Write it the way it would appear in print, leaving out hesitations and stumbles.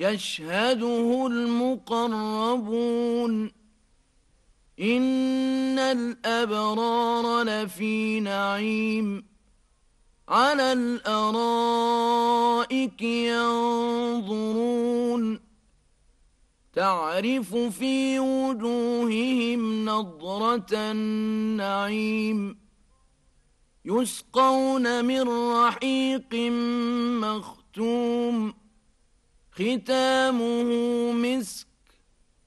يشهده المقربون إن الأبرار لفي نعيم على الأرائك ينظرون تعرف في وجوههم نضرة النعيم يسقون من رحيق مختوم ختامه مسك